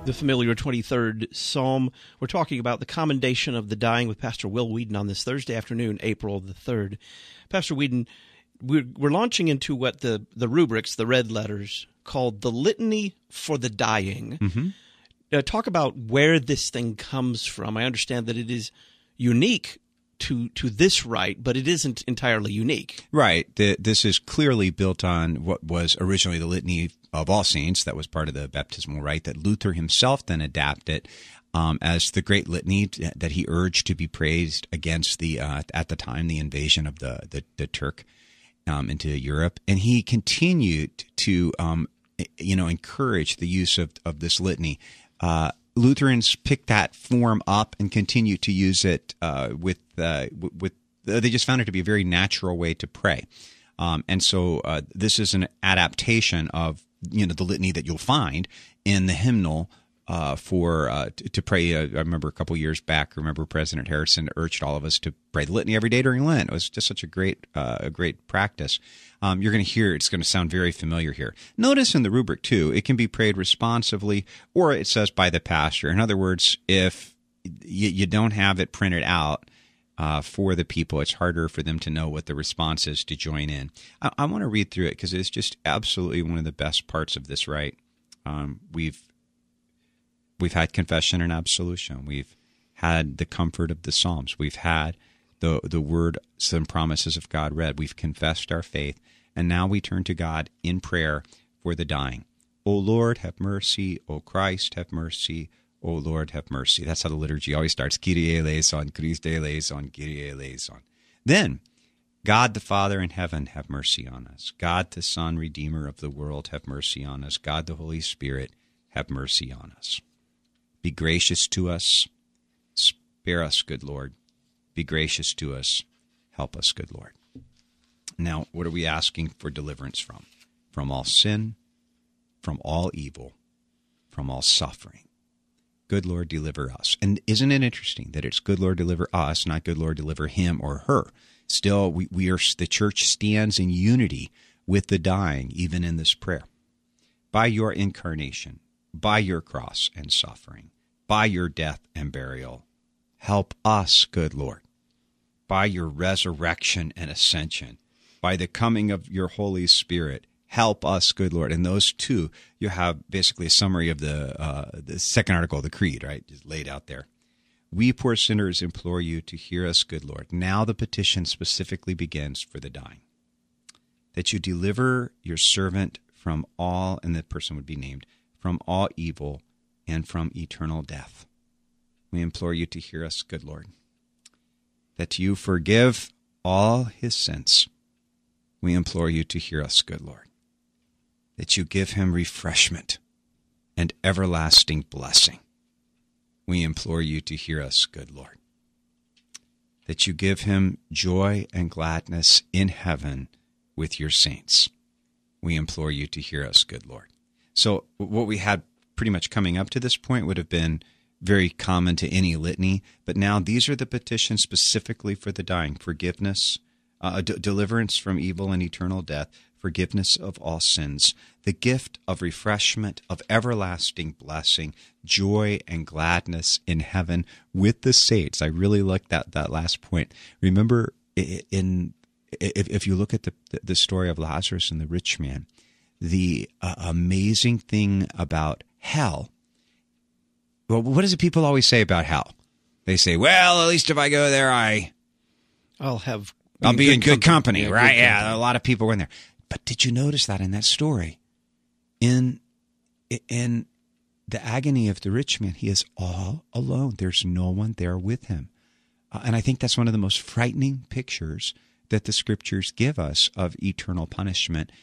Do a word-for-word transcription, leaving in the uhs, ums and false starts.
The familiar twenty-third Psalm. We're talking about the commendation of the dying with Pastor Will Whedon on this Thursday afternoon, April the third. Pastor Whedon, we're, we're launching into what the, the rubrics, the red letters, called the Litany for the Dying. Mm-hmm. Uh, talk about where this thing comes from. I understand that it is unique to to this rite, but it isn't entirely unique. Right. The, this is clearly built on what was originally the Litany of All Saints. That was part of the baptismal rite that Luther himself then adapted um, as the great litany that he urged to be praised against the, uh, at the time, the invasion of the, the, the Turk um, into Europe. And he continued to, um, you know, encourage the use of, of this litany. Uh, Lutherans picked that form up and continued to use it uh, with uh, with. They just found it to be a very natural way to pray, um, and so uh, this is an adaptation of you know the litany that you'll find in the hymnal uh, for uh, to, to pray. Uh, I remember a couple years back. I remember President Harrison urged all of us to pray the litany every day during Lent. It was just such a great uh, a great practice. Um, you're going to hear it's going to sound very familiar here. Notice in the rubric, too, it can be prayed responsively, or it says by the pastor. In other words, if you, you don't have it printed out uh, for the people, it's harder for them to know what the response is to join in. I, I want to read through it because it's just absolutely one of the best parts of this rite. Um, we've we've had confession and absolution. We've had the comfort of the Psalms. We've had the the word and promises of God read. We've confessed our faith, and now we turn to God in prayer for the dying. O Lord, have mercy. O Christ, have mercy. O Lord, have mercy. That's how the liturgy always starts. Kyrie eleison, Christe eleison, Kyrie eleison. Then, God the Father in heaven, have mercy on us. God the Son, Redeemer of the world, have mercy on us. God the Holy Spirit, have mercy on us. Be gracious to us. Spare us, good Lord. Be gracious to us. Help us, good Lord. Now, what are we asking for deliverance from? From all sin, from all evil, from all suffering. Good Lord, deliver us. And isn't it interesting that it's good Lord, deliver us, not good Lord, deliver him or her? Still, we, we are the church stands in unity with the dying, even in this prayer. By your incarnation, by your cross and suffering, by your death and burial, help us, good Lord. By your resurrection and ascension, by the coming of your Holy Spirit, help us, good Lord. And those two, you have basically a summary of the uh, the second article of the Creed, right, just laid out there. We poor sinners implore you to hear us, good Lord. Now the petition specifically begins for the dying, that you deliver your servant from all, and the person would be named, from all evil and from eternal death. We implore you to hear us, good Lord, that you forgive all his sins. We implore you to hear us, good Lord, that you give him refreshment and everlasting blessing. We implore you to hear us, good Lord, that you give him joy and gladness in heaven with your saints. We implore you to hear us, good Lord. So what we had pretty much coming up to this point would have been very common to any litany, but now these are the petitions specifically for the dying: forgiveness, uh, d- deliverance from evil and eternal death, forgiveness of all sins, the gift of refreshment, of everlasting blessing, joy and gladness in heaven with the saints. I really like that that last point. Remember, in if, if you look at the the story of Lazarus and the rich man, the uh, amazing thing about hell. Well, what does the people always say about hell? They say, well, at least if I go there, I... I'll have... I'll be in good company, yeah, right? good Yeah, company. a lot of people were in there. But did you notice that in that story? In in the agony of the rich man, he is all alone. There's no one there with him. Uh, and I think that's one of the most frightening pictures that the scriptures give us of eternal punishment